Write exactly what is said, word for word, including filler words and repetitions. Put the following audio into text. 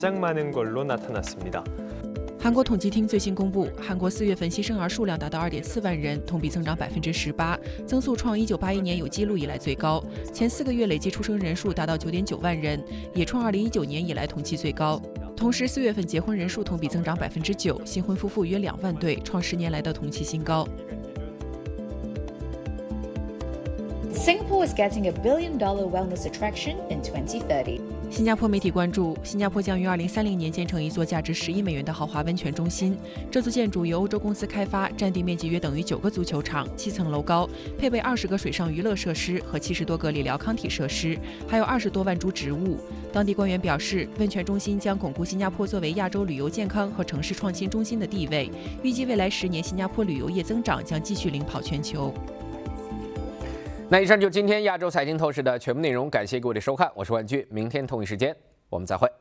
가장 많은 걸로 나타났습니다. 韩国统计厅最新公布，韩国四月份新生儿数量达到二点四万人，同比增长百分之十八，增速创一九八一年有记录以来最高。前四个月累计出生人数达到九点九万人，也创二零一九年以来同期最高。同时，四月份结婚人数同比增长百分之九，新婚夫妇约两万对，创十年来的同期新高。 Singapore is getting a billion-dollar wellness attraction in twenty thirty. 新加坡媒体关注，新加坡将于二零三零年建成一座价值十亿美元的豪华温泉中心。这座建筑由欧洲公司开发，占地面积约等于九个足球场，七层楼高，配备二十个水上娱乐设施和七十多个理疗康体设施，还有二十多万株植物。当地官员表示，温泉中心将巩固新加坡作为亚洲旅游健康和城市创新中心的地位。预计未来十年，新加坡旅游业增长将继续领跑全球。 那以上就是今天亚洲财经透视的全部内容，感谢各位的收看，我是万军，明天同一时间我们再会。